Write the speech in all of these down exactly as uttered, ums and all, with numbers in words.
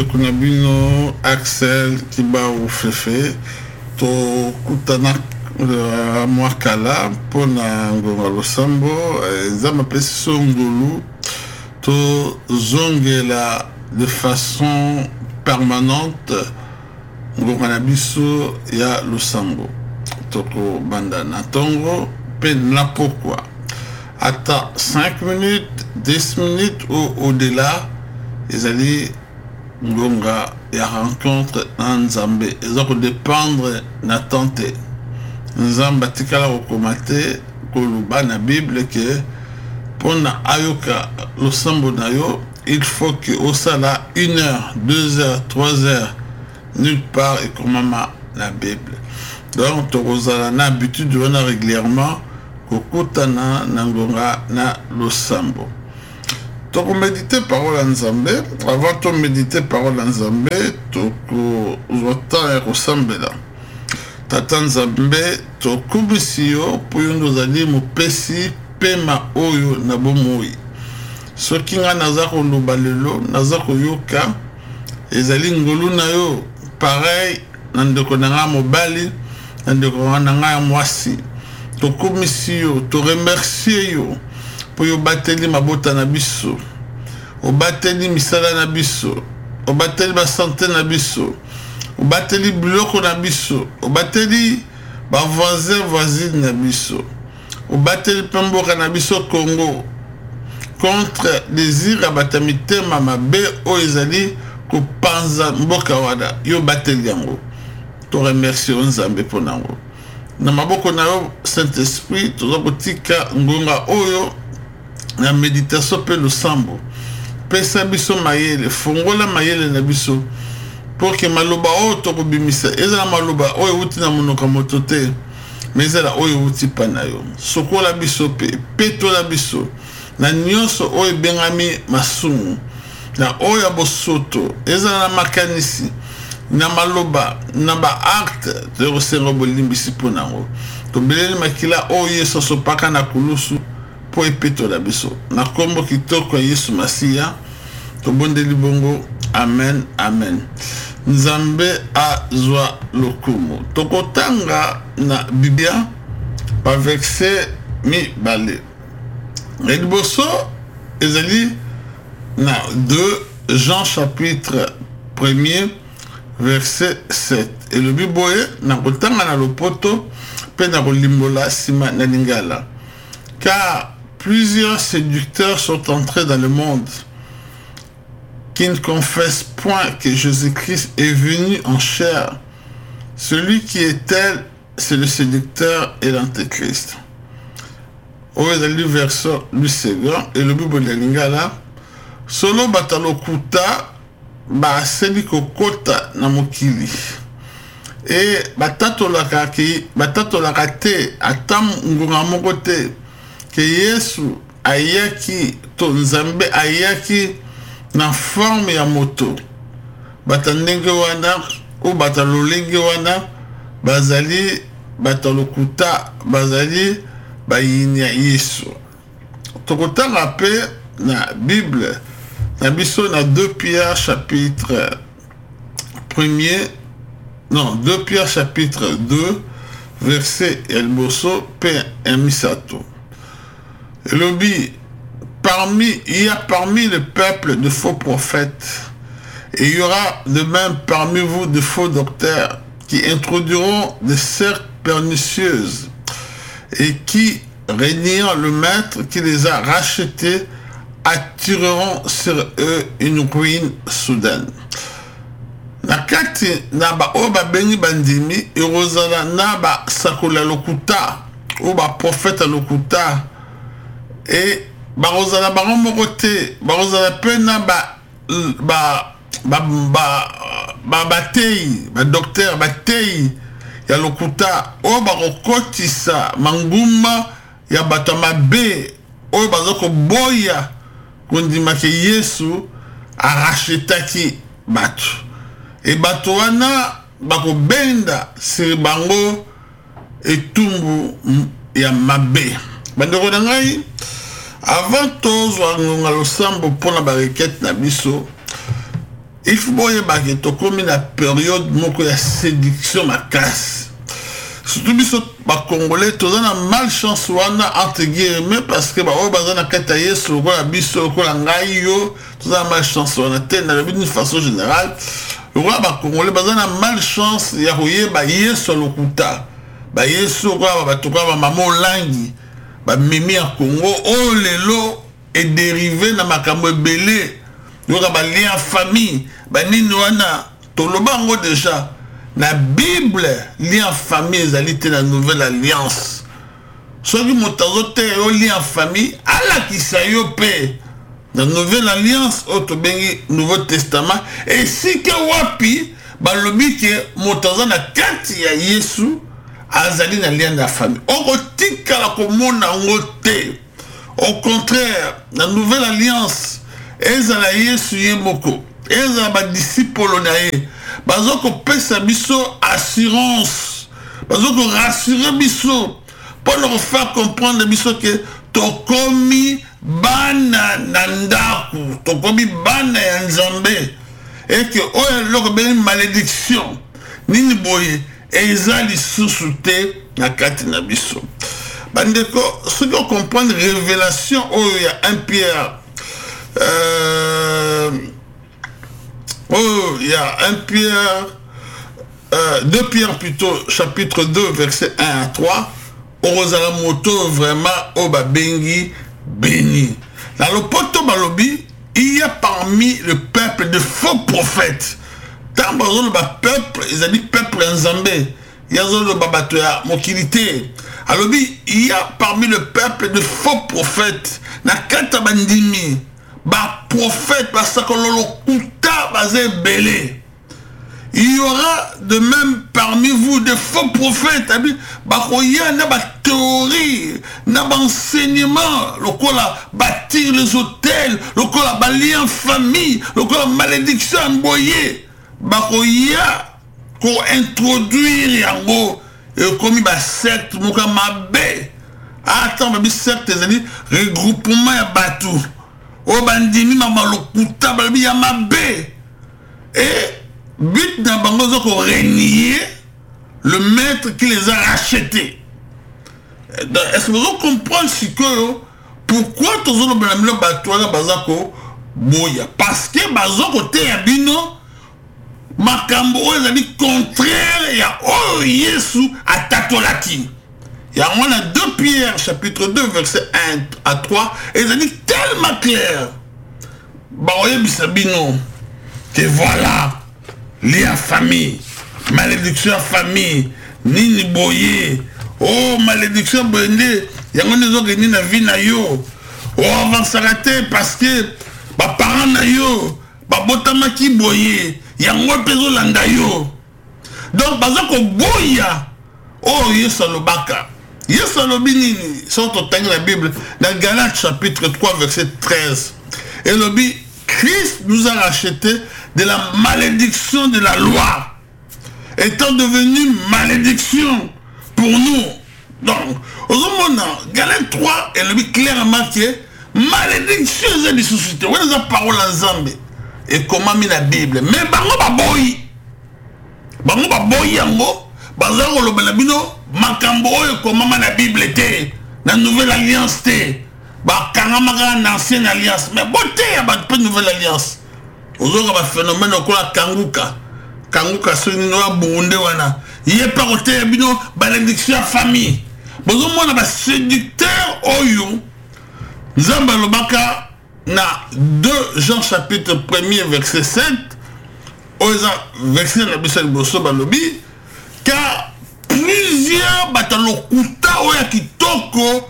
Kunabino Axel Kibao Fefe to kutana uh, mwakala pona ngonga losambo zama pesi songolu to zongela de façon permanente ngonga na biso ya losambo toko banda na tongo pe na pourquoi ata cinq minutes dix minutes ou au-delà ils allaient ngonga ya rencontre na nzambe ezako dépendre na tante nzamba tikala kokomate koluba na bible ke pona ayoka losambo na yo il faut que osala une heure deux heures trois heures nulle part et komama na bible donc tokozala na habitude wana régulièrement kokutana na ngonga na losambo. Donc on médite parole en Zambé, avant de méditer parole en Zambé, donc on entend ressemble là. Tatan Zambé, to kubisio pour nous aller mo pesi pema oyo na bomoi. Ce qui nga nazako lobalelo, nazako yoka, ezali ngolu na yo pareil nandeko nanga mobali, nandeko nanga mwasi. To kubisio, to remercier yo. Po yo bateli mabota na biso o bateli misala na biso o bateli ba santé na biso o bateli biloko na biso o bateli ba voisin voisine na biso o bateli pemboka na biso Congo contre désir abatamite mama be o ezali ko panza mboka wada yo bateli yango to remercier Nzambe ponango na maboko na yo Saint-Esprit to zokotika ngonga oyo na méditation pe losambo pesa biso mayele fongola mayele na biso pour que maloba o to kobimisa ezala maloba oyo uti na monoko moto te mais ezala oyo uti panayo sokola biso pe peto la biso na nyonso oyo bengami masumu na oyo bosoto ezala na makanisi na maloba na ba acte de resengo bolimbisi ponango to beleli makila oyo soso paka na kulusu po epeto la biso na kombo kitoko Yesu Masia to bonde libongo amen amen Nzambe azwa lokumu tokotanga na Biblia pa verset mi bale liboso ezali na deux Jean chapitre premier verset sept et le biboye na kotanga na lopoto pe na kolimbola sima na lingala car plusieurs séducteurs sont entrés dans le monde qui ne confessent point que Jésus-Christ est venu en chair. Celui qui est tel, c'est le séducteur et l'antéchrist. Au verset du second et le Bible de Lingala, solo batalokuta ba seli kokota na mokili. Et batatolaka ki batatolaka te atam ngunga moko te que Yesu ayaki to Nzambe ayaki na forme ya moto batandenge wana ou batalolenge wana bazali batalokuta bazali bayinya Yesu tokotanga pe na Bible na biso na deux Pierre chapitre premier non deux Pierre chapitre deux verset elboso pe emisato Lobi, parmi, il y a parmi le peuple de faux prophètes, et il y aura de même parmi vous de faux docteurs qui introduiront des sectes pernicieuses et qui, régnant le maître qui les a rachetés, attireront sur eux une ruine soudaine. Nakati naba oba beni bandimi, erozala naba sakola lokuta, oba prophète lokuta, et barozala bango moko te barozala pena ba ba ba ba ba batei ba docteur batei ya lokuta o bakokotisa manguma ya bato mabe oyo bazoko boya kondima ke Yesu arachetaki bato e bato wana bakobenda siri bango etumbu ya mabe bandeko na ngai avant tozwa ngonga losambo mpona barequête na biso il faut que tu comme une période de séduction ma casse. Surtout les Congolais, tu as une malchance entre guillemets parce que tu as une kataye sur la biso, tu as une malchance d'une façon générale. Les Congolais, tu as une malchance, il y a une sur le kuta. Il y a sur le maman langi. Mimi en Congo, oh lelo est dérivé dans ma cambo belé. Il y a un lien famille. Nini wana, tolobango déjà. La Bible, lien famille, est la nouvelle alliance. Ce qui m'a dit, lien famille, Allah qui s'est opé. La nouvelle alliance, autre Nouveau Testament. Et si que wapi, balobi que motazo na kati ya Yesu, azali na lien de la famille. Au tika la commune en côté. Au contraire, la nouvelle alliance, ezala Yesu yemoko. Ezala ba disciple nae. Bazoko pesa biso assurance. Bazoko rassurer biso. Pour leur faire comprendre biso que tokomi bana nandaku. Tokomi bana ya Nzambe. Et que oya loko beni malédiction. Nini boye. Ezali sous-souté na kati na biso. Bandeko, ceux qui comprennent révélation, oh il y a un Pierre. Euh, Oh, il y a un Pierre, euh, deux Pierre plutôt, chapitre deux, verset un à trois. Orozala moto vraiment, oba bengi béni. Dans le poto balobi, il y a parmi le peuple de faux prophètes. Tant que le peuple, ils ont dit peuple en Zambé. Il y a le babatoya, mokilité. Alors, il y a parmi le peuple de faux prophètes. Na kata bandimi. Ba prophète parce que l'on kuta basé belé. Il y aura de même parmi vous de faux prophètes. Bah il y a na ba théorie, na ba enseignement, le quoi bâtir les hôtels, le quoi ba lien famille, le quoi malédiction emboyée. Bah il y a pour introduire yango et comme ba secte muka mabe. Attends, ba secte c'est-à-dire regroupement ya batou. O bandimi mama lokuta balbi ya mabe. Et but na bango zoko renier le maître qui les a rachetés. Est-ce que vous comprenez ce que pourquoi tous les gens batouana bazako boya parce que bazako te yabino makambo ezali contraire ya oh Yesu atatolaki. Il y a deux Pierre, chapitre deux, verset un à trois, et ils ont dit tellement clair. Baroye bisabino, que voilà, lien famille, malédiction famille, nini boye, oh malédiction boye, il y a des gens qui ni na vie na yo, oh avansarate parce que, ba parents na yo, ba botama ki boye, il y a un peso landa yo. Donc, bazako boya, oh yesu alobaka. Yesu alobi sont au temps de la Bible dans Galates chapitre trois verset treize. Et lobi Christ nous a racheté de la malédiction de la loi, étant devenu malédiction pour nous. Donc, au moment Galates trois, et lobi clairement que malédiction est de suscité. Où est la parole en Zambé? Et comment mis la Bible? Mais bango baboyi, bango baboyi yango, bazaro lo balabino. Makambo oyo komama na Bible te na nouvelle alliance te ba kangamaka na ancienne alliance mais bote ya ba nouvelle alliance ozoka ba phénomène okola kanguka kanguka soni no abunde wana yé pa côté bino malédiction ya famille bozo mona ba séducteur oyo nzamba lobaka na deux Jean chapitre premier verset sept oza verset na biso liboso balobi car plusieurs batalokuta oya kitoko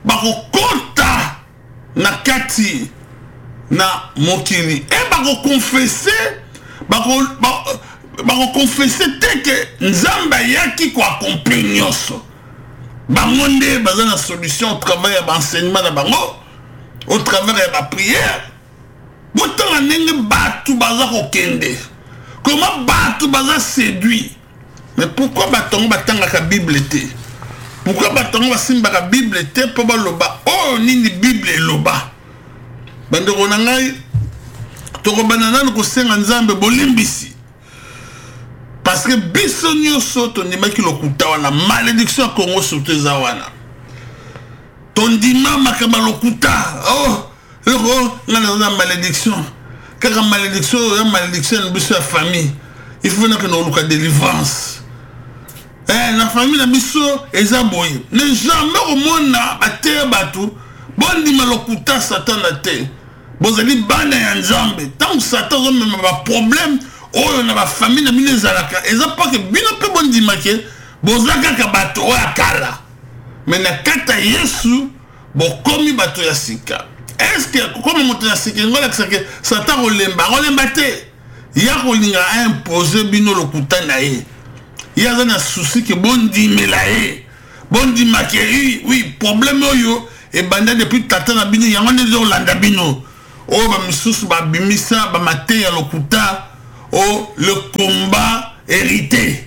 bakokota na kati na mokili et bako confesser bako bako confesser te que nzamba yaki ko accomplir nyonso bango nde baza na solution au travers ya enseignement na bango au travers ya ba prière botanga ndenge batu baza kokende comment batu baza séduit. Mais pourquoi batongo batanga ka Bible te? Pourquoi batongo basimba ka Bible te po ba loba oh nini Bible loba? Bande ronangai tokobana na kosenga nzambe bolimbisi parce que biso nyonso tondimaki lokuta wana malédiction ya Congo surtout eza wana tondima makamba lokuta oh loko ngana na malédiction kaka malédiction ya malédiction na biso ya famille il faut que nous luka délivrance eh na famille na biso eza boye ne jamais au monde na ate batu bondima lokuta satan na te bozali bana ya nzambe tant satan zo même ba problème oyo na ba famille na bino ezalaka eza pas que bino pe bondima ke bozaka ka bato oya kala mais na kata Yesu bokomi bato ya sika. Est-ce que comme moto ya sika ngola que satan olemba olemba te ya kolinga imposer bino lokuta na ye ya zana souci que bondimela ye bondima ke oui oui problème oyo e banda depuis tata na bino yango ne zo landa bino o ba misusu ba bimisa ba mate ya lokuta o le combat hérité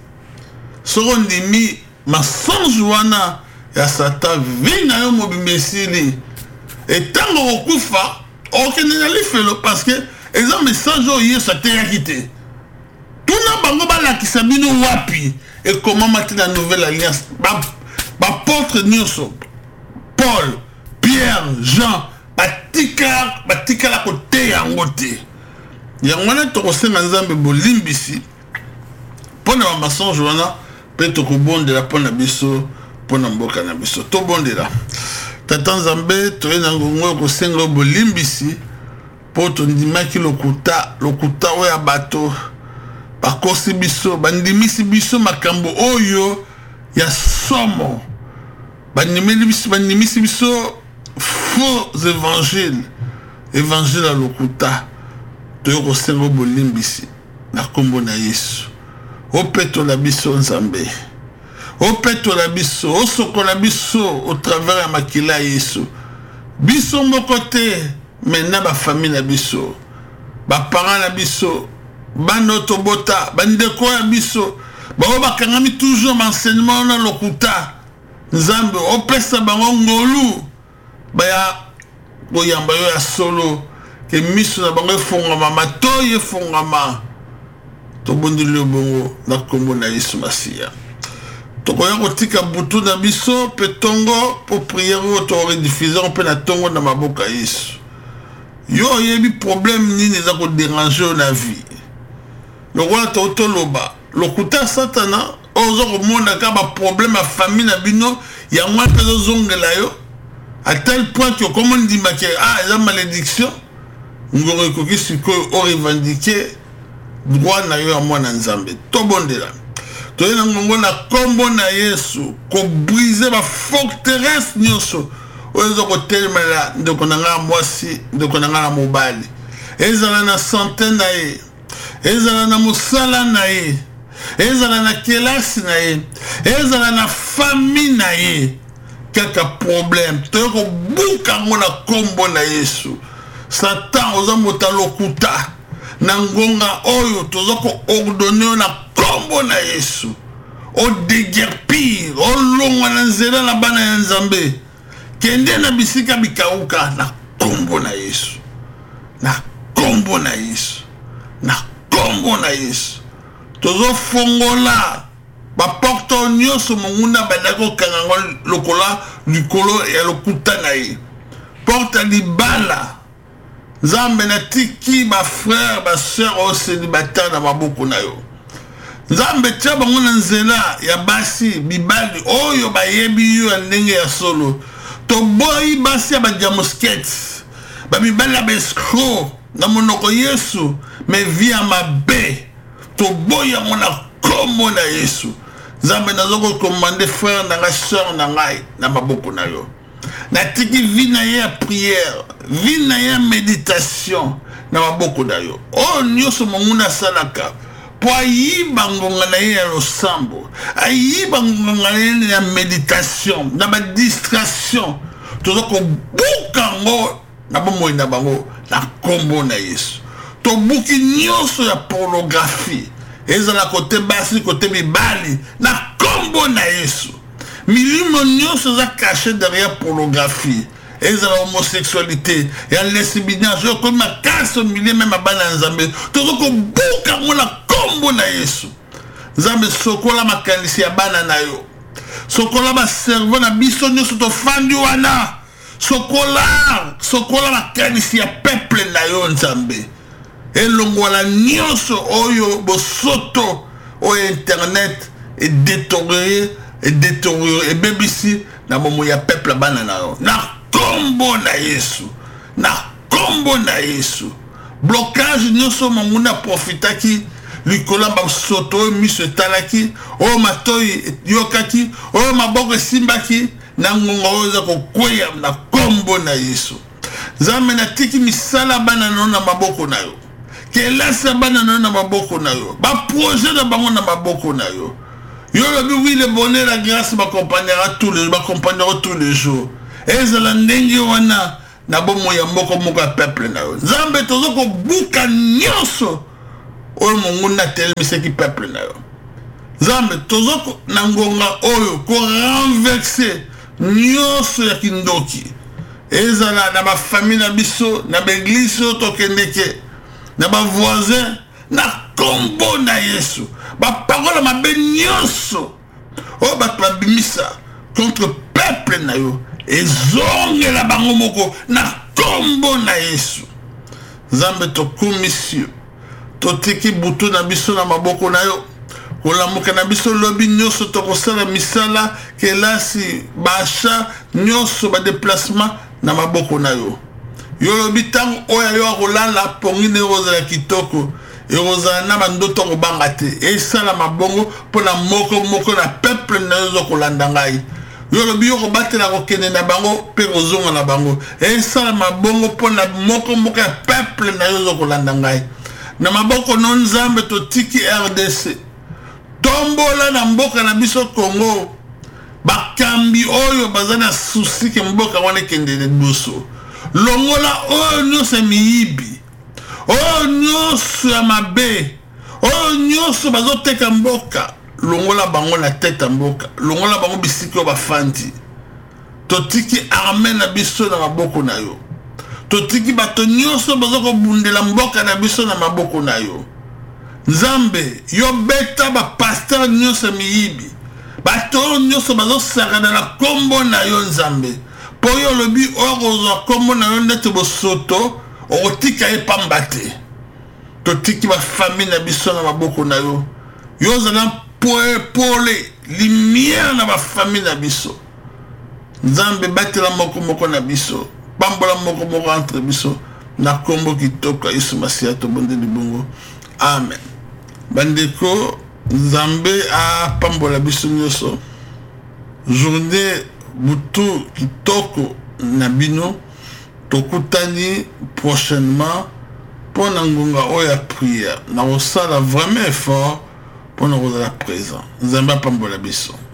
sorondimi mensonge wana ya satan vina yo mobimesili et tango okufa okende na lifelo parce que eza message oyo ça te yakité tout na bango balakisa bino wapi et comment mati la nouvelle alliance ba ba porte nyonso Paul, Pierre, Jean, batika batika la côté yango te yango na to kosenga nzambe bolimbisi pona ba mensonge wana pe to kobondela pona biso pona mboka na biso to bondela tata nzambe to ena ngongo kosenga bolimbisi po to ndimaki lokuta lokuta oya bato bakosi biso bandimisi biso makambo oyo ya somo bandimisi bandimisi biso faux évangile évangile à lokuta to kosenga bolimbisi na kombo na Yesu opeto la biso nzambe opeto la biso osokola biso au travers ya makila Yesu biso moko te maintenant ba famille na biso ba parents na biso bando tobota bandeko ya biso bao bakangami toujours m'enseignement na lokuta nzambe opesa bango ngolu baya boyamba yo ya solo ke miso na bango efongama matoyi efongama tobondeli bongo na kombo na Yesu Masiya tokoya kotika butu na biso pe tongo po prière o to rediffuser pe na tongo na maboka Yesu yo yebi problème nini za ko déranger na vie lokola to toloba lokuta satana ozo ko mona ka ba problème a famille na bino ya mwa pe zongela yo à tel point que comme on dit que ah la malédiction ngoro ko kisiko o revendiquer droit na yo amwa na nzambe to bondela to yena ngongo na kombo na Yesu ko briser ba forteresse nyonso ozo ko telemela ndeko na nga mwasi ndeko na nga mobali ezala na centaine na ye ezala na musala na ye ezala na kelasi na ye ezala na famille na ye kaka problème to ko buka ngona kombo na Yesu satan oza mota lokuta na ngonga oyo tozo ko ordonner na kombo na Yesu o déguerpir o longa na nzela na bana ya nzambe kende na bisika bikauka na kombo na Yesu na kombo na Yesu na kombo na Yesu tozo fongola ba porto nyonso monguna badako kangango lokola likolo ya lokuta na ye porta libala nzambe na tiki ba frère ba sœur au célibataire na maboko na yo nzambe tia bango na nzela ya basi bibali oyo bayebi yo ndenge ya solo to boy basi ya ba jamosket ba bibali ya escroc na monoko Yesu me via mabe to boy ya mona komo na Yesu nzambe nazoko commander frère na nga sœur na ngai na maboko na yo na tiki vie na ye ya prière vie na ye ya méditation na maboko na yo o nyonso monguna salaka po ayiba ngonga na ye ya losambo ayiba ngonga na ye ya méditation na ba distraction tozoko buka ngo na bomoi na bango na kombo na Yesu to buki nyonso ya pornographie ezala kote basi kote mibali na kombo na Yesu milimo nyonso za caché derrière pornographie ezala homosexualité ya lesbianisme comme makasi milieu même abana nzambe tozo ko buka mona kombo na Yesu nzambe sokola makanisi ya bana na yo sokola ba servo na biso nyonso to fandi wana sokola sokola makanisi ya peuple na yo nzambe elongola nyonso oyo bosoto oyo internet et détérioré et détérioré et bebisi na momo ya peuple bana na yo na kombo na Yesu na kombo na Yesu blocage nyonso manguna profitaki likola ba soto miso talaki o matoi yokaki o maboko simbaki na ngonga oza ko kweya na kombo na Yesu nzambe na tiki misala bana na maboko na yo kelasa bana na maboko na yo ba projet na bango na maboko na yo yo lobi oui le bonheur la grâce m'accompagnera tous les m'accompagnera tous les jours ezala ndenge wana na bomo ya mboko moko ya peuple na yo nzambe tozo ko buka nyonso oyo monguna telemiseki peuple na yo nzambe tozo ko na ngonga oyo ko renverser nyonso ya kindoki ezala na ba famille na biso na ba église to kendeke na ba voisin na kombo na Yesu ba parole mabe nyonso o ba babimisa contre peuple na yo ezongela bango moko na kombo na Yesu nzambe to komisio to tiki butu na biso na maboko na yo kolamuka na biso lobi nyonso to kosala misala kelasi basha nyonso ba déplacement na maboko na yo yo lobi tango oya yo kolala pongine roza ya kitoko eroza na bandoto kobanga te esala mabongo pona moko moko na peuple na yo kolanda ngai yo lobi yo kobatela kokende na bango pe kozonga na bango esala mabongo pona moko moko ya peuple na yo kolanda ngai na maboko non nzambe to tiki R D C tombola na mboka na biso Congo bakambi oyo bazana susi ke mboka wana kende de boso longola oyo nyonso miyibi oyo nyonso ya mabe oyo nyonso bazoteka mboka longola bango na tete mboka longola bango bisiki oyo bafandi totiki arme na biso na maboko na yo totiki bato nyonso bazokobundela mboka na biso na maboko na yo nzambe yo beta bapasteur nyonso miyibi bato nyonso bazosakana na kombo na yo nzambe po yo lobi okozwa kombo na yo ndete bosoto okotika ye pamba te totiki bafamille na biso na maboko na yo yo ozala pole lumière na bafamille na biso nzambe batela moko moko na biso pambola moko moko entre biso na kombo kitoko Yesu Masiya tobonde libongo amen bandeko nzambe a pambola biso nyonso journée butu kitoko na bino tokutani prochainement pour na ngonga oya prière na osala vraiment effort pour na kozala présent nzambe a pambola biso